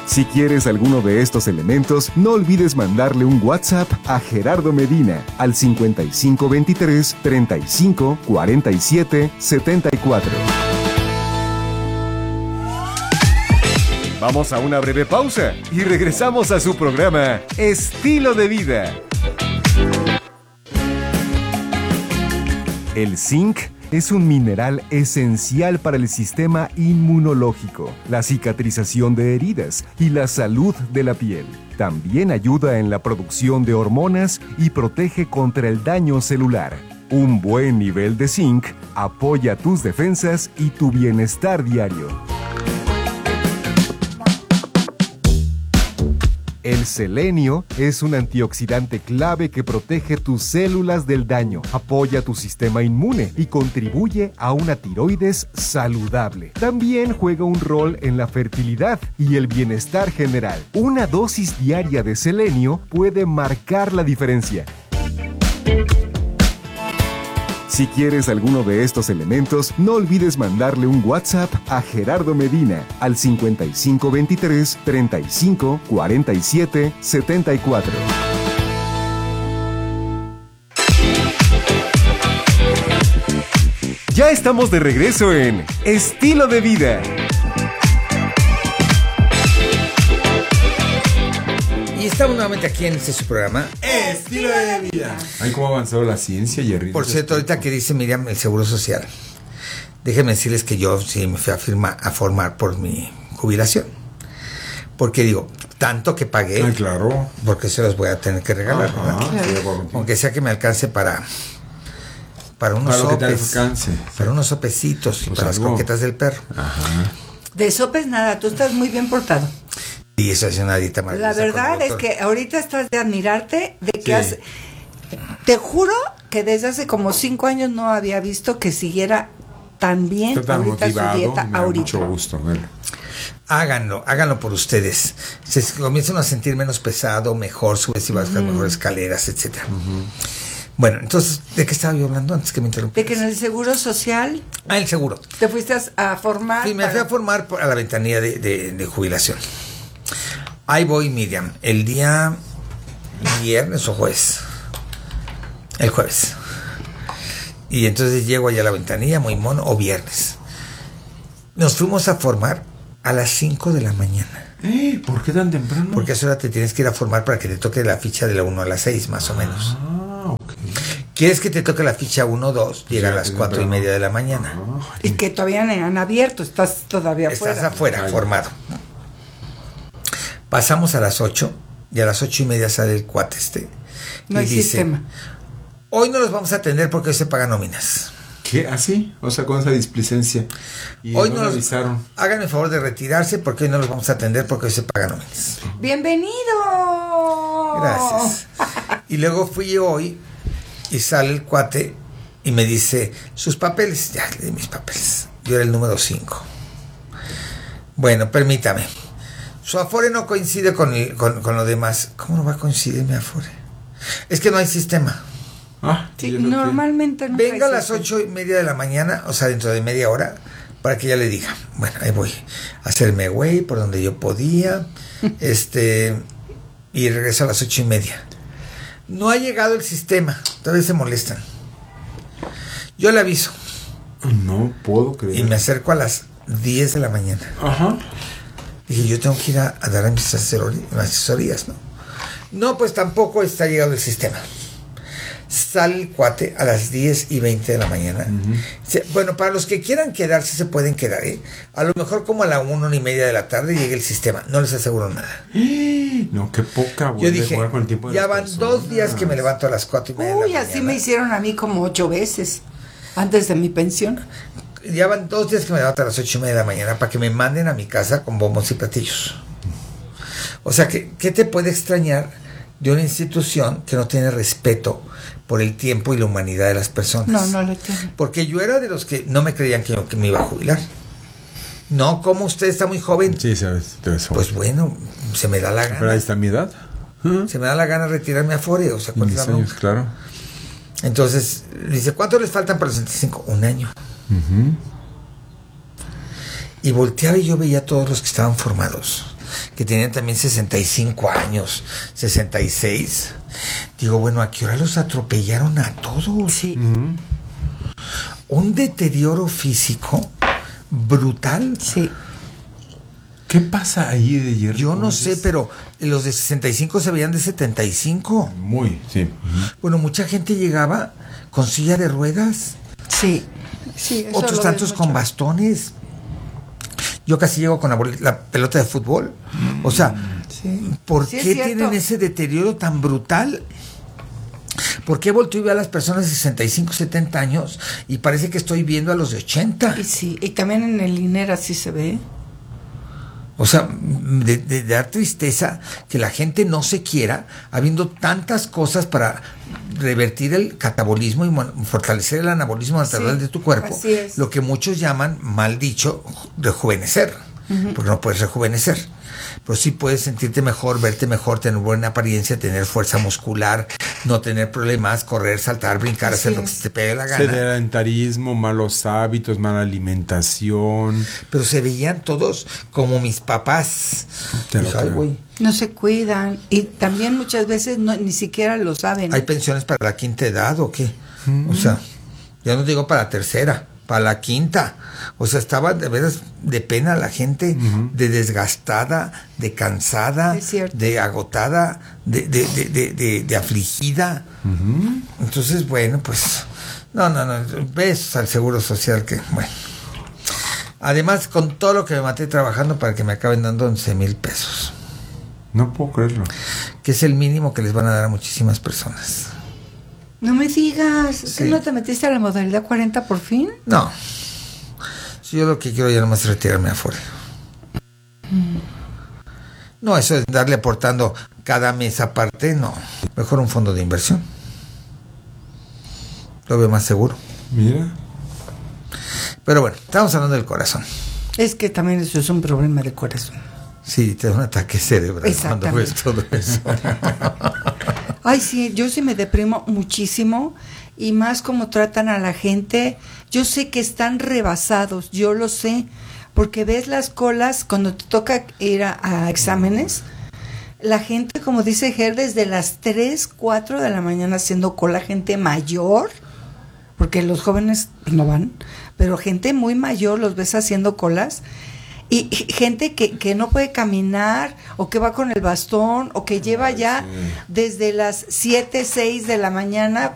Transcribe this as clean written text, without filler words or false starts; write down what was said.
Si quieres alguno de estos elementos, no olvides mandarle un WhatsApp a Gerardo Medina al 5523 35 47 74. Vamos a una breve pausa y regresamos a su programa Estilo de Vida. El zinc es un mineral esencial para el sistema inmunológico, la cicatrización de heridas y la salud de la piel. También ayuda en la producción de hormonas y protege contra el daño celular. Un buen nivel de zinc apoya tus defensas y tu bienestar diario. El selenio es un antioxidante clave que protege tus células del daño, apoya tu sistema inmune y contribuye a una tiroides saludable. También juega un rol en la fertilidad y el bienestar general. Una dosis diaria de selenio puede marcar la diferencia. Si quieres alguno de estos elementos, no olvides mandarle un WhatsApp a Gerardo Medina al 5523 35 47 74. Ya estamos de regreso en Estilo de Vida. Y estamos nuevamente aquí en su programa Estilo de Vida. Ay, cómo ha avanzado la ciencia, Jerry. Por cierto, ahorita que dice Miriam el Seguro Social, déjenme decirles que yo sí me fui a formar por mi jubilación. Porque digo, tanto que pagué, Ay, claro, porque se los voy a tener que regalar, ¿verdad? Claro. Aunque sea que me alcance para unos Para lo que te sopes, alcance. para unos sopecitos y Pues para las algo. croquetas del perro. Ajá. De sopes nada, tú estás muy bien portado. Y eso es una dieta La maravillosa. verdad es que ahorita estás de admirarte de que Sí. has... Te juro que desde hace como 5 años no había visto que siguiera tan bien Está tan ahorita motivado, su dieta me da ahorita. mucho gusto verlo. Háganlo por ustedes. Se comienzan a sentir menos pesado, mejor, subes y bajas mejor escaleras, etcétera. Bueno, entonces, ¿de qué estaba yo hablando antes que me interrumpí? De que en el Seguro Social El seguro. te fuiste a formar. Sí, me fui a formar a la ventanilla de jubilación. Ahí voy, Miriam, el día viernes o jueves. El jueves. Y entonces llego allá a la ventanilla, muy mono, o viernes. Nos fuimos a formar a las 5 de la mañana. ¿Por qué tan temprano? Porque a esa hora te tienes que ir a formar para que te toque la ficha de la 1 a las 6, más o menos. Ah, ok. ¿Quieres que te toque la ficha 1 o 2? Llega a las 4:30 de la mañana. Y que todavía no han abierto, estás todavía Estás afuera. afuera, Ay. formado. Pasamos a las 8 y a las 8:30 sale el cuate No y hay dice, sistema. hoy no los vamos a atender porque hoy se pagan nóminas. ¿Qué? ¿Así? O sea, con esa displicencia. Y Hoy no no me los avisaron. Háganme el favor de retirarse porque hoy no los vamos a atender porque hoy se pagan nóminas. ¡Bienvenido! Gracias. Y luego fui hoy y sale el cuate y me dice, sus papeles. Ya le di mis papeles. Yo era el número 5. Bueno, permítame. Su afore no coincide con lo demás. ¿Cómo no va a coincidir mi afore? Es que no hay sistema. Ah, Sí, ¿y eso qué? normalmente no. Venga a trae las sistema. 8:30 de la mañana, o sea, dentro de media hora, para que ya le diga. Bueno, ahí voy a hacerme güey por donde yo podía. Y regreso a las 8:30. No ha llegado el sistema. Todavía se molestan. Yo le aviso. No puedo creer. Y me acerco a las 10 de la mañana. Ajá. Dije, yo tengo que ir a dar a mis asesorías, ¿no? No, pues tampoco está llegado el sistema. Sale el cuate a las 10:20 de la mañana. Bueno, para los que quieran quedarse, se pueden quedar, ¿eh? A lo mejor como a la 1:30 de la tarde llegue el sistema. No les aseguro nada. No, qué poca. Yo dije, con el tiempo de ya las van personas. 2 días que me levanto a las 4:30 de la Uy, mañana. así me hicieron a mí como 8 veces antes de mi pensión. Ya van 2 días que me levanto a las 8:30 de la mañana para que me manden a mi casa con bombos y platillos. O sea, ¿qué te puede extrañar de una institución que no tiene respeto por el tiempo y la humanidad de las personas? No lo tiene. Porque yo era de los que no me creían que me iba a jubilar. No, como usted está muy joven. Sí, sabes. Pues bueno, se me da la Pero ahí gana. está mi edad. Se me da la gana retirarme a Afore. O sea, ¿cuántos 10 años? años, claro. Entonces, dice, ¿cuánto les faltan para los 65? 1 año. Y volteaba y yo veía a todos los que estaban formados. que tenían también 65 años, 66. Digo, bueno, ¿a qué hora los atropellaron a todos? Sí. Un deterioro físico brutal. Sí. ¿Qué pasa ahí de hierro? Yo no sé, pero los de 65 se veían de 75. Muy, sí. Bueno, mucha gente llegaba con silla de ruedas, Sí. Sí, eso otros lo tantos ves con mucho. bastones. Yo casi llego con la pelota de fútbol. O sea, Sí. ¿por Sí, es qué cierto. tienen ese deterioro tan brutal? ¿Por qué volteo y veo a las personas de 65, 70 años y parece que estoy viendo a los de 80? Y sí, y también en el INER así se ve. O sea, de dar tristeza que la gente no se quiera, habiendo tantas cosas para revertir el catabolismo y fortalecer el anabolismo natural de tu cuerpo. así es. Lo que muchos llaman, mal dicho, rejuvenecer. Porque no puedes rejuvenecer. Pero sí puedes sentirte mejor, verte mejor, tener buena apariencia, tener fuerza muscular, no tener problemas, correr, saltar, brincar, Así hacer lo que es. se te pegue la gana. Sedentarismo, malos hábitos, mala alimentación. Pero se veían todos como mis papás. Te lo Dije, "Ay, creo. güey, No se cuidan. Y también muchas veces ni siquiera lo saben. ¿hay pensiones para la quinta edad o qué?" O sea, ya no digo para la tercera, para la quinta. O sea, estaba de veras de pena la gente, de desgastada, de cansada, Es cierto. de agotada, de afligida. Entonces, bueno, pues, no, besos al Seguro Social que, bueno. Además, con todo lo que me maté trabajando para que me acaben dando 11,000 pesos, No puedo creerlo. que es el mínimo que les van a dar a muchísimas personas. No me digas. Sí. ¿Que no te metiste a la modalidad 40 por fin? No. Si yo lo que quiero ya nomás es retirarme afuera. No, eso de darle aportando cada mes aparte, no. Mejor un fondo de inversión. Lo veo más seguro. Mira. Pero bueno, estamos hablando del corazón. Es que también eso es un problema de corazón. Sí, te da un ataque cerebral cuando ves todo eso. Ay, sí, yo sí me deprimo muchísimo y más como tratan a la gente. Yo sé que están rebasados, yo lo sé, porque ves las colas cuando te toca ir a exámenes. La gente, como dice Ger, desde las 3, 4 de la mañana haciendo cola, gente mayor, porque los jóvenes no van, pero gente muy mayor los ves haciendo colas. Y gente que no puede caminar, o que va con el bastón, o que lleva ya desde las 7, 6 de la mañana